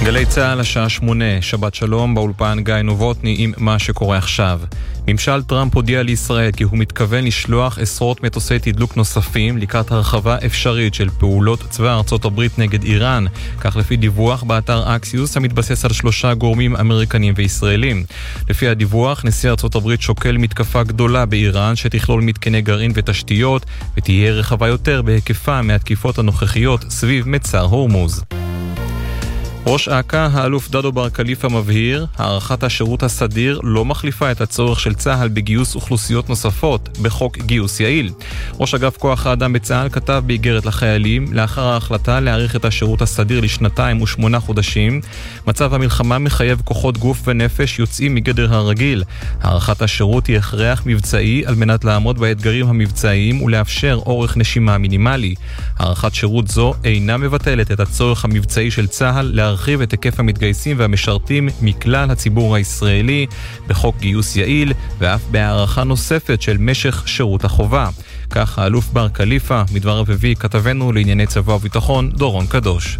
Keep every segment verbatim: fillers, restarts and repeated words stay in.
גלי צהל השעה שמונה, שבת שלום, באולפן גיא נובוטני עם מה שקורה עכשיו. ממשל טראמפ הודיע לישראל כי הוא מתכוון לשלוח עשרות מטוסי תדלוק נוספים לקראת הרחבה אפשרית של פעולות צבא ארצות הברית נגד איראן, כך לפי דיווח באתר אקסיוס המתבסס על שלושה גורמים אמריקנים וישראלים. לפי הדיווח, נשיא ארצות הברית שוקל מתקפה גדולה באיראן שתכלול מתקני גרעין ותשתיות ותהיה רחבה יותר בהיקפה מהתקיפות הנוכחיות סביב מצר הורמוז. ראש אכ"א, האלוף דדו בר כליפה, מבהיר, הארכת השירות הסדיר לא מחליפה את הצורך של צה"ל בגיוס אוכלוסיות נוספות בחוק גיוס יעיל. ראש אגף כוח האדם בצה"ל כתב באיגרת לחיילים, לאחר ההחלטה להאריך את השירות הסדיר לשנתיים ושמונה חודשים, מצב המלחמה מחייב כוחות גוף ונפש יוצאים מגדר הרגיל. הארכת השירות היא הכרח מבצעי על מנת לעמוד באתגרים המבצעיים ולאפשר אורך נשימה מינימלי. הארכת שירות זו אינה מבטלת את הצורך המבצעי של צה"ל להרחיב את היקף המתגייסים והמשרתים מכלל הציבור הישראלי בחוק גיוס יעיל, ואף בהערכה נוספת של משך שירות החובה. כך האלוף בר כליפה, מדבריו הביא כתבנו לענייני צבא וביטחון דורון קדוש.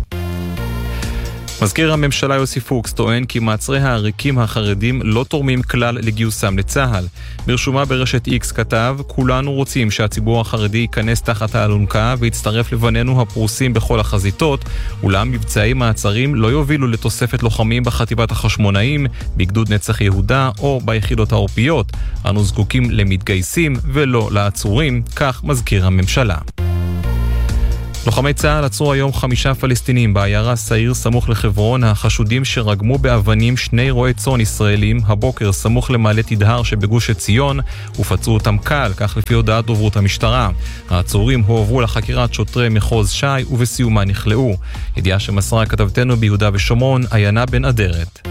מזכיר הממשלה יוסי פוקס טוען כי מעצרי העריקים החרדים לא תורמים כלל לגיוסם לצה"ל. ברשומה ברשת איקס כתב, כולנו רוצים שהציבור החרדי ייכנס תחת האלונקה ויצטרף לבנינו הפרוסים בכל החזיתות, אולם מבצעי מעצרים לא יובילו לתוספת לוחמים בחטיבת החשמונאים, בגדוד נצח יהודה או ביחידות העורפיות. אנו זקוקים למתגייסים ולא לעצורים, כך מזכיר הממשלה. לוחמי צה"ל עצרו היום חמישה פלסטינים בעיירה סעיר סמוך לחברון, החשודים שרגמו באבנים שני רועי צאן ישראלים הבוקר סמוך למעלה תדהר שבגוש עציון ופצעו אותם קל, כך לפי הודעת דוברות המשטרה. העצורים הועברו לחקירת שוטרי מחוז שי ובסיומה נכלאו. ידיעה שמסרה כתבתנו ביהודה ושומרון, עיינה בן אדרת.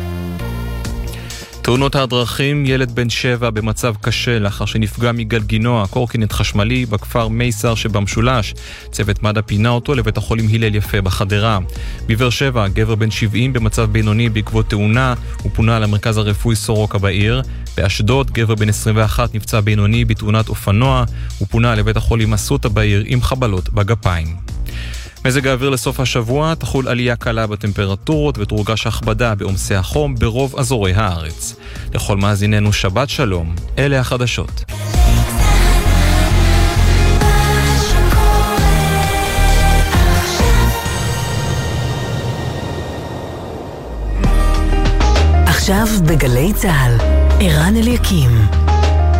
תאונות הדרכים, ילד בן שבע במצב קשה לאחר שנפגע מגלגינוע קורקינט חשמלי בכפר מייסר שבמשולש. צוות מד"א פינה אותו לבית החולים הלל יפה בחדרה. בבאר שבע, גבר בן שבעים במצב בינוני בעקבות תאונה, הוא פונה למרכז הרפואי סורוקה בעיר. באשדוד, גבר בן עשרים ואחת נפצע בינוני בתאונת אופנוע, הוא פונה לבית החולים אסותא בעיר עם חבלות בגפיים. מזג האוויר לסוף השבוע, תחול עלייה קלה בטמפרטורות ותורגש הכבדה בעומסי החום ברוב אזורי הארץ. לכל מאזיננו שבת שלום, אלה החדשות. עכשיו בגלי צהל, ערן אליקים.